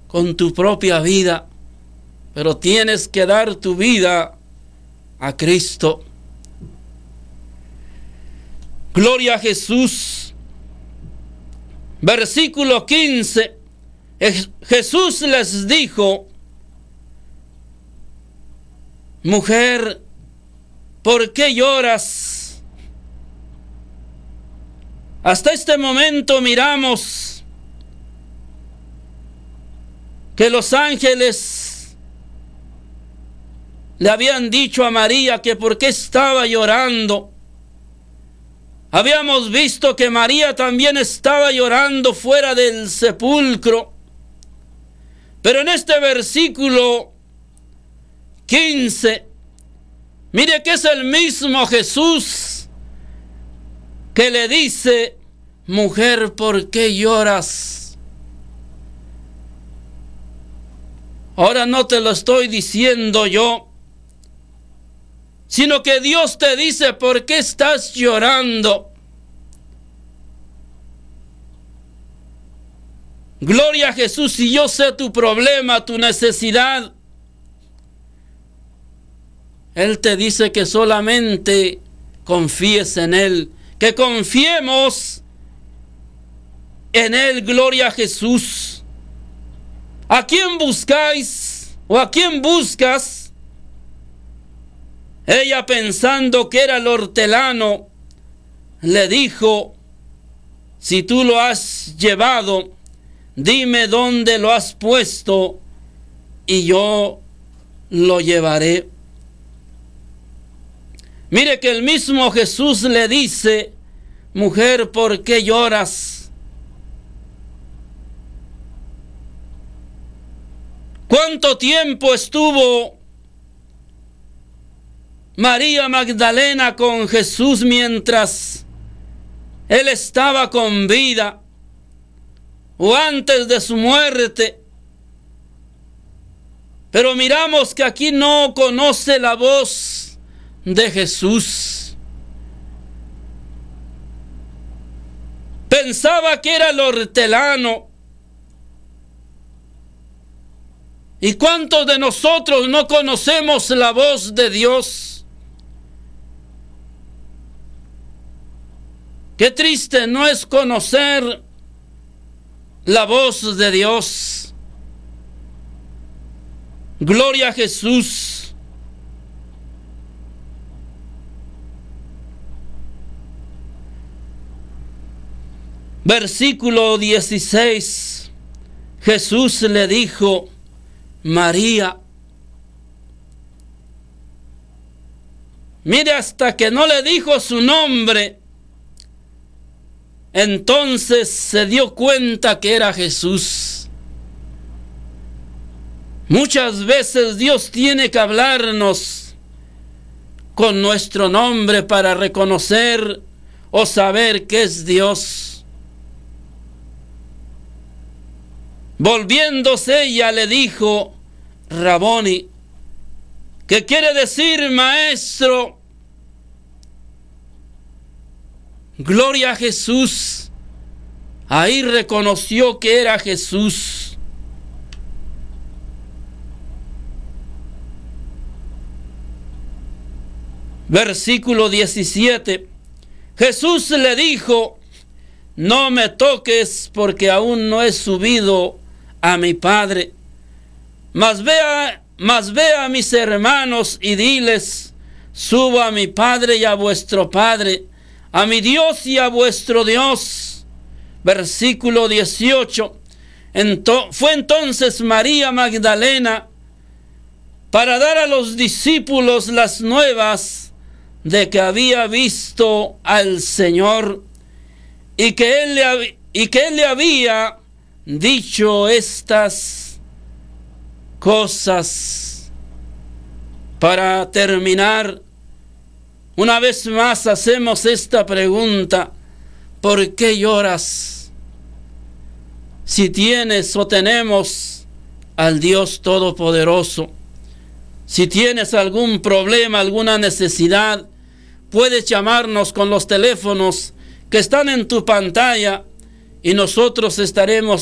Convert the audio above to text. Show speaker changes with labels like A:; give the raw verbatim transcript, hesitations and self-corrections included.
A: con tu propia vida, pero tienes que dar tu vida a Cristo. Gloria a Jesús. Versículo quince. Jesús les dijo: mujer, ¿por qué lloras? Hasta este momento miramos que los ángeles le habían dicho a María que por qué estaba llorando. Habíamos visto que María también estaba llorando fuera del sepulcro. Pero en este versículo quince, mire que es el mismo Jesús que le dice: mujer, ¿por qué lloras? Ahora no te lo estoy diciendo yo, sino que Dios te dice: ¿por qué estás llorando? Gloria a Jesús. Si yo sé tu problema, tu necesidad, Él te dice que solamente confíes en Él, que confiemos en Él. Gloria a Jesús. ¿A quién buscáis o a quién buscas? Ella, pensando que era el hortelano, le dijo: si tú lo has llevado, dime dónde lo has puesto y yo lo llevaré. Mire que el mismo Jesús le dice: mujer, ¿por qué lloras? ¿Cuánto tiempo estuvo María Magdalena con Jesús mientras Él estaba con vida o antes de su muerte? Pero miramos que aquí no conoce la voz de Jesús. Pensaba que era el hortelano. ¿Y cuántos de nosotros no conocemos la voz de Dios? Qué triste no es conocer la voz de Dios. Gloria a Jesús. Versículo dieciséis. Jesús le dijo: María. Mire, hasta que no le dijo su nombre, entonces se dio cuenta que era Jesús. Muchas veces Dios tiene que hablarnos con nuestro nombre para reconocer o saber que es Dios. Volviéndose, ella le dijo: Raboni, que quiere decir maestro. Gloria a Jesús. Ahí reconoció que era Jesús. Versículo diecisiete. Jesús le dijo: no me toques, porque aún no he subido a mi Padre. Mas ve a, mas ve a mis hermanos y diles: subo a mi Padre y a vuestro Padre, a mi Dios y a vuestro Dios. Versículo dieciocho. Ento- fue entonces María Magdalena para dar a los discípulos las nuevas de que había visto al Señor y que él le, y que él le había dicho estas cosas. Para terminar, una vez más hacemos esta pregunta: ¿por qué lloras? Si tienes o tenemos al Dios Todopoderoso. Si tienes algún problema, alguna necesidad, puedes llamarnos con los teléfonos que están en tu pantalla y nosotros estaremos